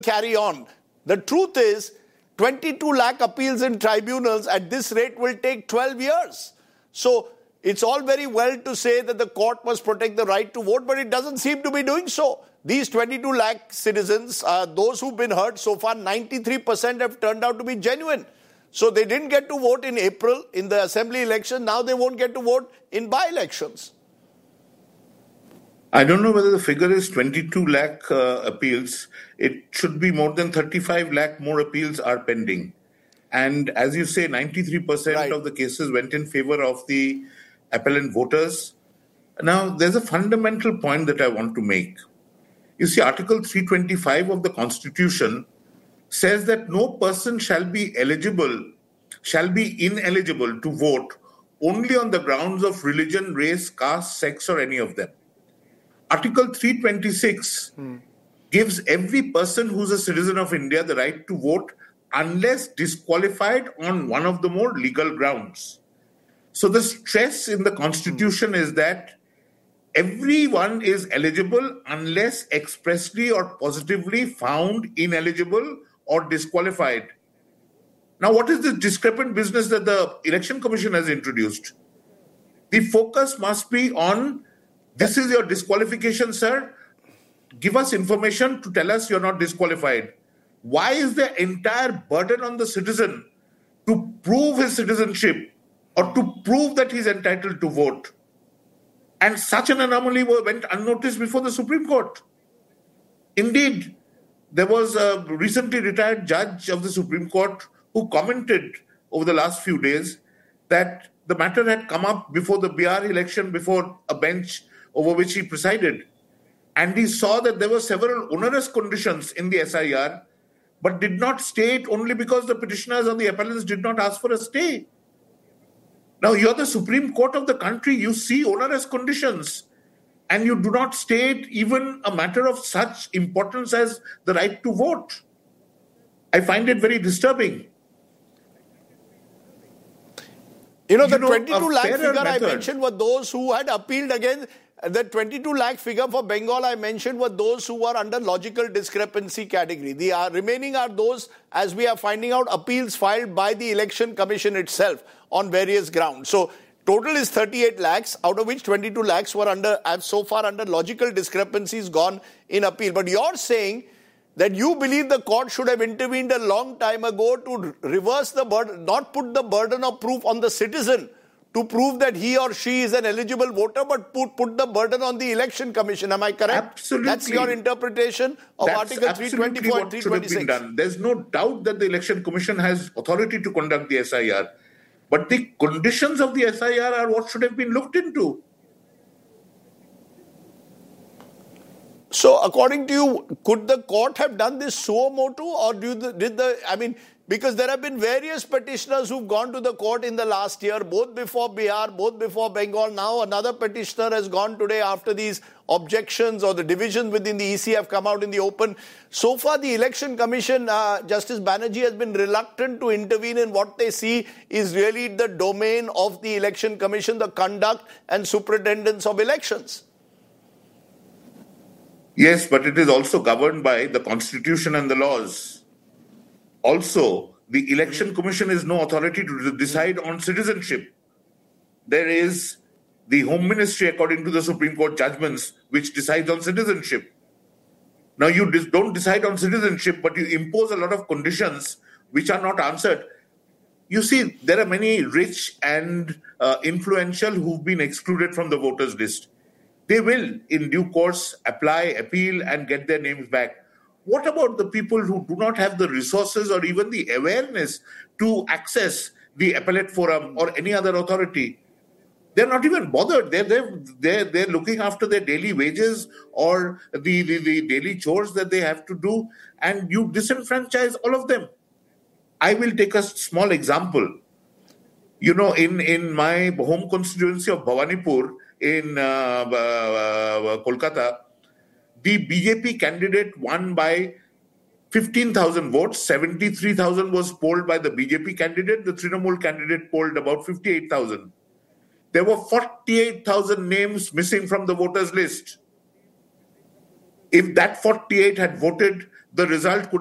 carry on. The truth is, 22 lakh appeals in tribunals at this rate will take 12 years. So it's all very well to say that the court must protect the right to vote, but it doesn't seem to be doing so. These 22 lakh citizens, those who've been heard so far, 93% have turned out to be genuine. So they didn't get to vote in April in the assembly election. Now they won't get to vote in by-elections. I don't know whether the figure is 22 lakh appeals. It should be more than 35 lakh more appeals are pending. And as you say, 93% of the cases went in favor of the appellant voters. Now, there's a fundamental point that I want to make. You see, Article 325 of the Constitution says that no person shall be ineligible to vote only on the grounds of religion, race, caste, sex, or any of them. Article 326 gives every person who's a citizen of India the right to vote unless disqualified on one of the more legal grounds. So the stress in the Constitution is that everyone is eligible unless expressly or positively found ineligible or disqualified. Now, what is this discrepant business that the Election Commission has introduced? The focus must be on, this is your disqualification, sir. Give us information to tell us you're not disqualified. Why is the entire burden on the citizen to prove his citizenship or to prove that he's entitled to vote? And such an anomaly went unnoticed before the Supreme Court. Indeed, there was a recently retired judge of the Supreme Court who commented over the last few days that the matter had come up before the Bihar election, before a bench over which he presided. And he saw that there were several onerous conditions in the SIR, but did not stay it only because the petitioners or the appellants did not ask for a stay. Now, you're the Supreme Court of the country. You see onerous conditions, and you do not state even a matter of such importance as the right to vote. I find it very disturbing. The 22 lakh figure I mentioned were those who had appealed against. The 22 lakh figure for Bengal I mentioned were those who were under logical discrepancy category. The remaining are those, as we are finding out, appeals filed by the Election Commission itself on various grounds. So total is 38 lakhs, out of which 22 lakhs were so far under logical discrepancies gone in appeal. But you're saying that you believe the court should have intervened a long time ago to reverse the burden, not put the burden of proof on the citizen to prove that he or she is an eligible voter, but put the burden on the Election Commission. Am I correct? Absolutely. That's your interpretation of Article 324 and 326. Done. There's no doubt that the Election Commission has authority to conduct the SIR. But the conditions of the SIR are what should have been looked into. So, according to you, could the court have done this suo motu, or because there have been various petitioners who've gone to the court in the last year, both before Bihar, both before Bengal. Now another petitioner has gone today after these objections or the divisions within the EC have come out in the open. So far, the Election Commission, Justice Banerjee, has been reluctant to intervene in what they see is really the domain of the Election Commission, the conduct and superintendence of elections. Yes, but it is also governed by the Constitution and the laws. Also, the Election Commission has no authority to decide on citizenship. There is the Home Ministry, according to the Supreme Court judgments, which decides on citizenship. Now, you don't decide on citizenship, but you impose a lot of conditions which are not answered. You see, there are many rich and influential who've been excluded from the voters list. They will, in due course, apply, appeal, and get their names back. What about the people who do not have the resources or even the awareness to access the appellate forum or any other authority? They're not even bothered. They're looking after their daily wages or the daily chores that they have to do, and you disenfranchise all of them. I will take a small example. In my home constituency of Bhawanipur in Kolkata, the BJP candidate won by 15,000 votes. 73,000 was polled by the BJP candidate. The Trinamool candidate polled about 58,000. There were 48,000 names missing from the voters list. If that 48 had voted, the result could